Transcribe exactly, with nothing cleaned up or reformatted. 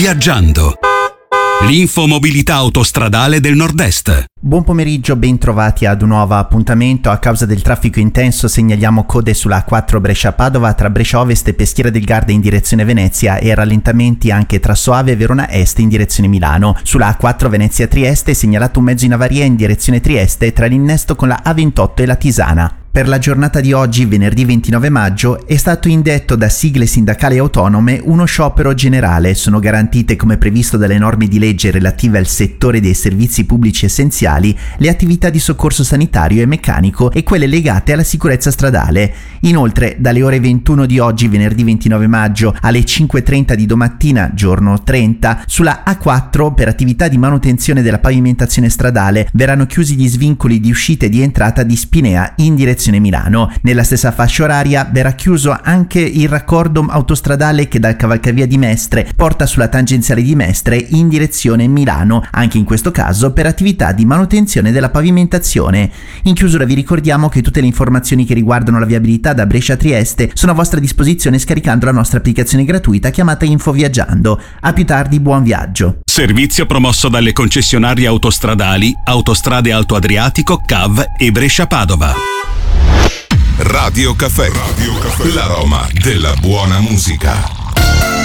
Viaggiando. L'infomobilità autostradale del Nord-Est. Buon pomeriggio, ben trovati ad un nuovo appuntamento. A causa del traffico intenso segnaliamo code sulla A quattro Brescia-Padova tra Brescia Ovest e Peschiera del Garda in direzione Venezia e rallentamenti anche tra Soave e Verona Est in direzione Milano. Sulla A quattro Venezia-Trieste è segnalato un mezzo in avaria in direzione Trieste tra l'innesto con la A ventotto e la Tisana. Per la giornata di oggi, venerdì ventinove maggio, è stato indetto da sigle sindacali autonome uno sciopero generale. Sono garantite, come previsto dalle norme di legge relative al settore dei servizi pubblici essenziali, le attività di soccorso sanitario e meccanico e quelle legate alla sicurezza stradale. Inoltre, dalle ore ventuno di oggi, venerdì ventinove maggio, alle cinque e trenta di domattina, giorno trenta, sulla A quattro, per attività di manutenzione della pavimentazione stradale, verranno chiusi gli svincoli di uscita e di entrata di Spinea in direzione Milano. Nella stessa fascia oraria verrà chiuso anche il raccordo autostradale che dal cavalcavia di Mestre porta sulla tangenziale di Mestre in direzione Milano, anche in questo caso per attività di manutenzione della pavimentazione. In chiusura vi ricordiamo che tutte le informazioni che riguardano la viabilità da Brescia a Trieste sono a vostra disposizione scaricando la nostra applicazione gratuita chiamata Info Viaggiando. A più tardi, buon viaggio. Servizio promosso dalle concessionarie autostradali Autostrade Alto Adriatico, C A V e Brescia-Padova. Radio Caffè. Radio Caffè. L'aroma della buona musica.